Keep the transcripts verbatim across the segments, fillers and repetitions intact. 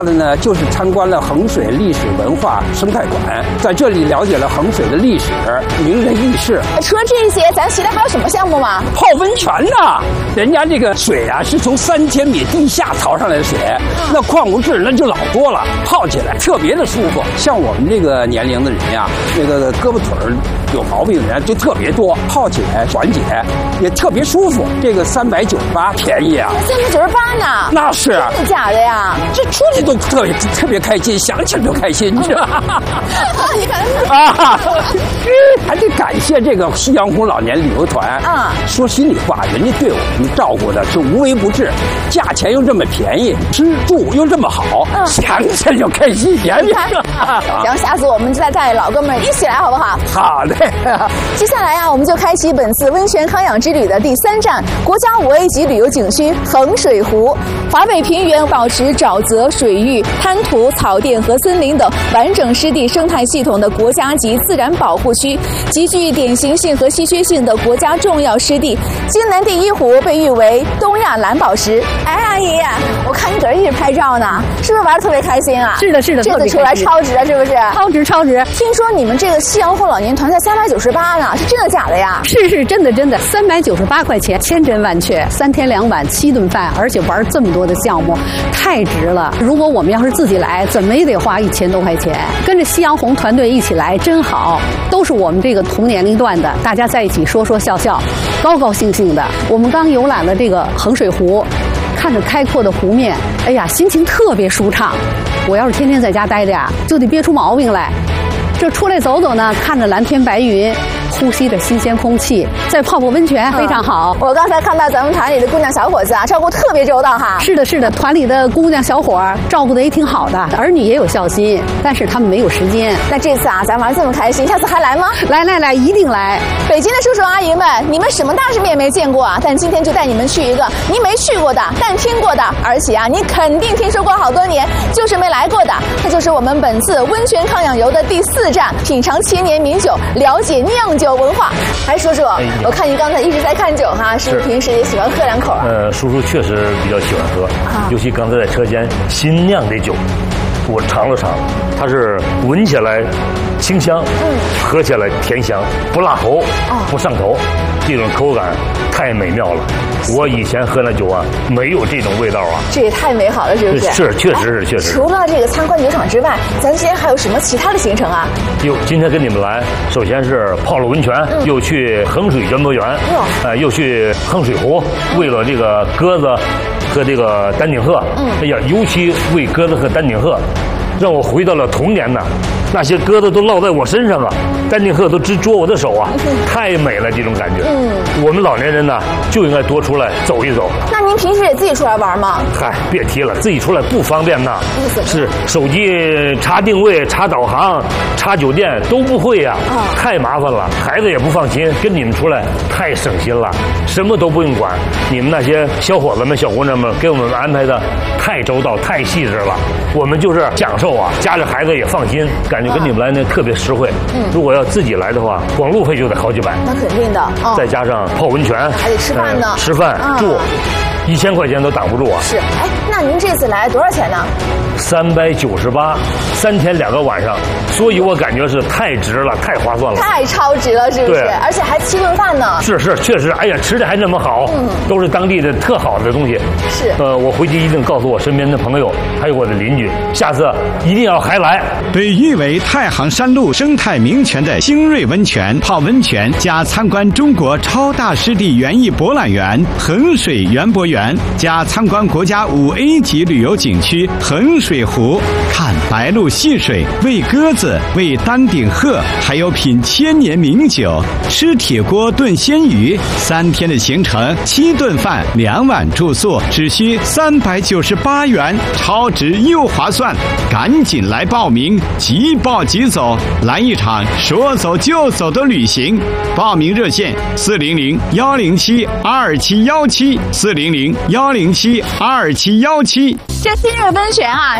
的呢，就是参观了衡水历史文化生态馆，在这里了解了衡水的历史、名人轶事。 除了这些，咱西来还有什么项目吗？ 泡温泉呐，人家这个水啊是从三千米地下淘上来的水，那矿物质那就老多了，泡起来特别的舒服。像我们这个年龄的人呀，那个胳膊腿儿有毛病的人就特别多，泡起来缓解也特别舒服。这个三百九十八便宜啊， 三百九十八呢？ 那是真的假的呀？ 这出去都特别特别开心，想起来就开心，你知道吗？ 你看啊，还得感谢这个夕阳红老年旅游团啊！ 说心里话，人家对我们照顾的是无微不至，价钱又这么便宜，吃住又这么好，嗯、想起来就开心。 你看，行，下次我们再带老哥们一起来，好不好？ 好的。 接下来呀，我们就开启本次温泉康养之旅的第三站——国家五 A 级旅游景区衡水湖。华北平原保持沼泽、水域、滩涂、草甸和森林等完整湿地生态系统的国家级自然保护区，极具典型性和稀缺性的国家重要湿地。金南第一湖被誉为东亚蓝宝石。哎，阿姨，我看你搁这一直拍照呢，是不是玩得特别开心啊？ 是的，是的， 这次出来超值了，是不是？ 超值，超值！ 听说你们这个夕阳红老年团才三百九十八呢，是真的假的呀？ 是是真的真的，三百九十八块钱，千真万确，三天两晚七顿饭，而且玩这么多的项目，太值了。如果我们要是自己来，怎么也得花一千多块钱。跟着夕阳红团队一起来真好，都是我们这个同年龄段的，大家在一起说说笑笑，高高兴兴的。我们刚游览了这个衡水湖，看着开阔的湖面，哎呀，心情特别舒畅。我要是天天在家待着呀，就得憋出毛病来。这出来走走呢，看着蓝天白云，呼吸着新鲜空气，再泡泡温泉，非常好。 嗯、我刚才看到咱们团里的姑娘小伙子啊，照顾特别周到哈。 是的，是的，团里的姑娘小伙照顾的也挺好的，儿女也有孝心，但是他们没有时间。 那这次啊，咱玩这么开心，下次还来吗？ 来来来，一定来！ 北京的叔叔阿姨们，你们什么大世面没见过啊？但今天就带你们去一个你没去过的，但听过的，而且啊，你肯定听说过好多年，就是没来过的。那就是我们本次温泉康养游的第四站，品尝千年名酒，了解酿酒文化。哎，叔叔，哎、我看您刚才一直在看酒哈，是不是平时也喜欢喝两口啊？ 呃，叔叔确实比较喜欢喝，啊、尤其刚才在车间新酿的酒，我尝了尝，它是闻起来清香，嗯，喝起来甜香，不辣喉，哦、不上头，这种口感太美妙了。我以前喝那酒啊，没有这种味道啊。 这也太美好了，是不是？ 是，确实是，确实。 除了这个参观酒厂之外，咱今天还有什么其他的行程啊？ 哟，今天跟你们来，首先是泡了温泉，嗯、又去衡水园博园，呃，又去衡水湖，为了这个鸽子和这个丹顶鹤，嗯，哎呀，尤其为鸽子和丹顶鹤，让我回到了童年呐。那些鸽子都落在我身上啊，丹顶鹤都直啄我的手啊，太美了，这种感觉。嗯，我们老年人呢就应该多出来走一走。 那您平时也自己出来玩吗？ 嗨，别提了，自己出来不方便呐。是手机查定位、查导航、查酒店都不会呀、啊，哦、太麻烦了，孩子也不放心。跟你们出来太省心了，什么都不用管。你们那些小伙子们、小姑娘们给我们安排的太周到、太细致了，我们就是享受啊，家里孩子也放心，感。感觉跟你们来呢特别实惠。嗯，如果要自己来的话，光路费就得好几百。 那肯定的。哦、 再加上泡温泉， 还得吃饭呢。 呃、吃饭、嗯、住，一千块钱都挡不住啊。 是，哎，那您这次来多少钱呢？ 三百九十八，三天两个晚上，所以我感觉是太值了，太划算了， 太超值了，是不是？而且还七顿饭呢。 是是，确实，哎呀，吃的还那么好，嗯，都是当地的特好的东西。 是， 呃，我回去一定告诉我身边的朋友，还有我的邻居，下次一定要还来。 被誉为太行山路生态名泉的新瑞温泉泡温泉加参观中国超大湿地园艺博览园衡水园博园加参观国家五 A 级旅游景区衡水湖，看白鹭戏水，喂鸽子，喂丹顶鹤，还有品千年名酒，吃铁锅炖鲜鱼。三天的行程，七顿饭，两晚住宿，只需三百九十八元，超值又划算，赶紧来报名，即报即走，来一场说走就走的旅行。报名热线：四零零幺零七二七幺七，四零零幺零七二七幺七。 这新瑞温泉啊，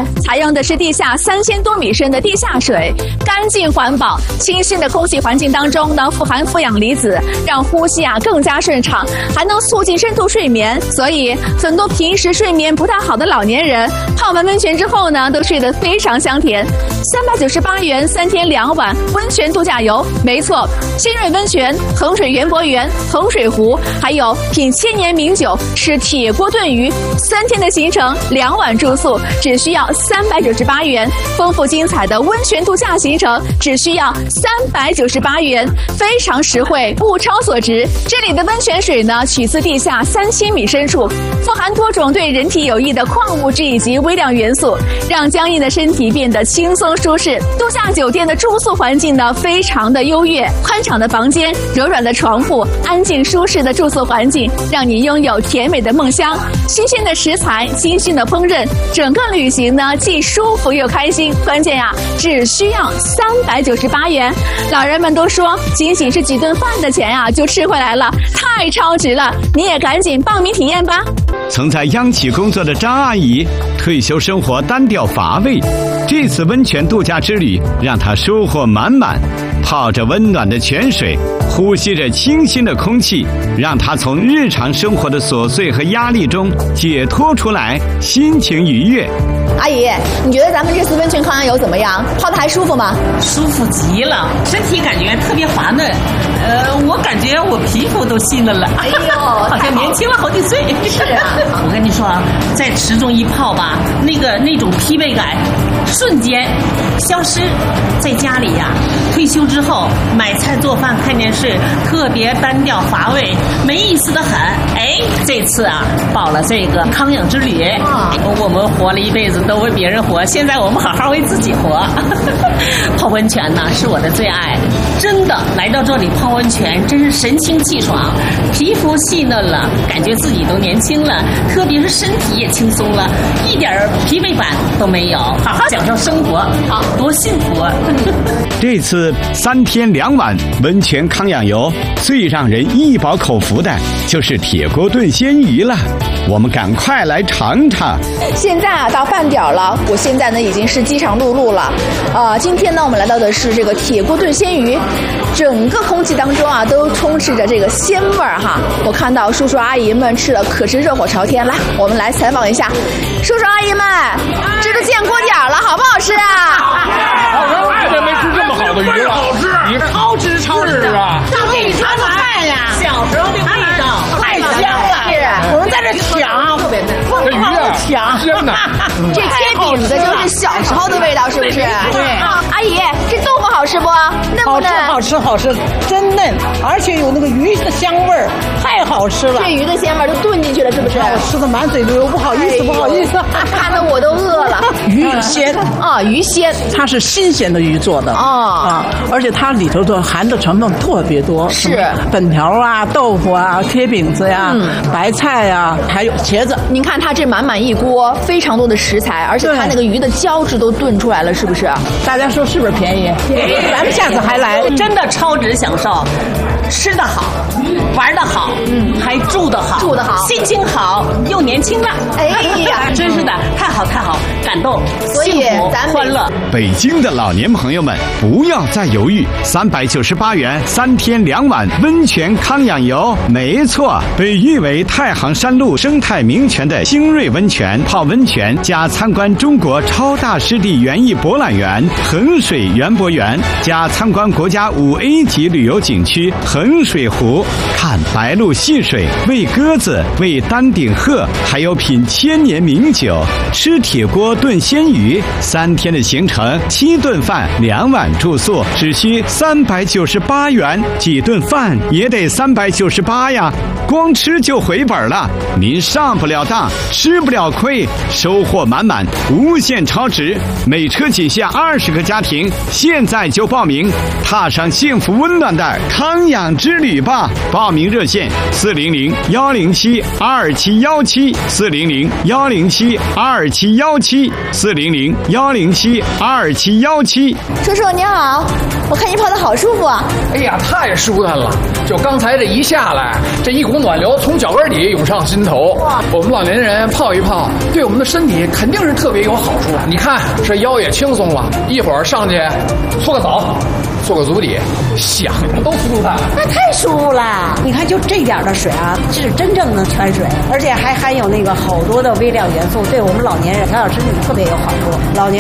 馆采用的是地下三千多米深的地下水，干净环保。清新的空气环境当中呢，富含负氧离子，让呼吸啊更加顺畅，还能促进深度睡眠。所以很多平时睡眠不太好的老年人，泡完温泉之后呢，都睡得非常香甜。三百九十八元三天两晚温泉度假游，没错，新锐温泉、衡水园博园、衡水湖，还有品千年名酒、吃铁锅炖鱼，三天的行程，两晚住宿，只需要三百九十八元。丰富精彩的温泉度假行程，只需要三百九十八元，非常实惠，物超所值。这里的温泉水呢，取自地下三千米深处，富含多种对人体有益的矿物质以及微量元素，让僵硬的身体变得轻松舒适。度假酒店的住宿环境呢，非常的优越，宽敞的房间、柔软的床铺、安静舒适的住宿环境，让你拥有甜美的梦乡。新鲜的食材、精心的烹饪，整个旅行呢既舒服又开心。关键呀，只需要三百九十八元。老人们都说，仅仅是几顿饭的钱呀，就吃回来了，太超值了！你也赶紧报名体验吧。 曾在央企工作的张阿姨，退休生活单调乏味，这次温泉度假之旅让她收获满满。泡着温暖的泉水，呼吸着清新的空气，让她从日常生活的琐碎和压力中解脱出来，心情愉悦。 阿姨，你觉得咱们这次温泉康养游怎么样？泡的还舒服吗？ 舒服极了，身体感觉特别滑嫩。呃，我感觉我皮肤都细嫩了。 哎呦， 好像年轻了好几岁。 是啊， 我跟你说啊，在池中一泡吧，那个那种疲惫感瞬间消失。在家里呀、啊，退休之后买菜做饭看电视，特别单调乏味，没意思的很。哎，这次啊，报了这个康养之旅，啊、我们活了一辈子都为别人活，现在我们好好为自己活。泡温泉呢是我的最爱，真的来到这里泡温泉，真是神清气爽，皮肤细嫩了，感觉自己都年轻了，特别是身体也轻松了，一点疲惫感都没有，好好享受生活，好，多幸福啊！ 这次三天两晚温泉康养游，最让人一饱口福的就是铁锅炖鲜鱼了，我们赶快来尝尝。 现在啊，到饭点了，我现在呢已经是饥肠辘辘了。呃，今天呢，我们来到的是这个铁锅炖鲜鱼，整个空气当中啊都充斥着这个鲜味儿哈。我看到叔叔阿姨们吃的可是热火朝天，来，我们来采访一下叔叔阿姨们，这都见锅点了，好不好吃啊？ 我也没吃这么好的鱼了，好吃，你超值超值啊！ 大卫你尝尝看呀，小时候的味道太香了， 是， 我们在这抢，特别嫩，疯狂的抢， 真的。 这贴饼子就是小时候的味道，是不是？ 对。 阿姨，这豆腐好吃不？嫩不嫩？ 好吃好吃，真嫩，而且有那个鱼的香味儿，太好吃了。 这鱼的鲜味都炖进去了，是不是？ 我吃的满嘴流，不好意思，不好意思， 看得我都饿了。 鱼鲜啊，鱼鲜， 它是新鲜的鱼做的啊，而且它里头的含的成分特别多， 是粉条啊、豆腐啊、贴饼子呀、嗯、白菜呀，还有茄子。 您看它这满满一锅，非常多的食材，而且它那个鱼的胶质都炖出来了，是不是？ 大家说是不是便宜？便宜，咱们下次还来， 真的超值享受，吃得好，玩得好，嗯，还住得好， 住得好， 心情好，又年轻了。 哎呀， 真是的，太好太好，感动，幸福，欢乐。 北京的老年朋友们，不要再犹豫，三百九十八元三天两晚温泉康养游，没错，被誉为太行山路生态名泉的新锐温泉，泡温泉加参观中国超大湿地园艺博览园衡水园博园，加参观国家五 A 级旅游景区衡水湖，看白鹭戏水，喂鸽子，喂丹顶鹤，还有品千年名酒，吃铁锅炖鲜鱼，三天的行程，七顿饭，两晚住宿，只需三百九十八元，几顿饭也得三百九十八呀，光吃就回本了。您上不了当，吃不了亏，收获满满，无限超值。每车仅限二十个家庭，现在就报名，踏上幸福温暖的康养之旅吧！报名热线：四零零幺零七二七幺七，四零零幺零七二七幺七，四零零幺零七二七幺七。 叔叔您好，我看你泡的好舒服啊！ 哎呀，太舒坦了！就刚才这一下来，这一股暖流从脚跟底涌上心头。我们老年人泡一泡，对我们的身体肯定是特别有好处。你看，这腰也轻松了，一会儿上去搓个澡，做个足底，想着都舒坦。 那太舒服了！你看，就这点的水啊，是真正的泉水，而且还含有那个好多的微量元素，对我们老年人调养身体特别有好处。老年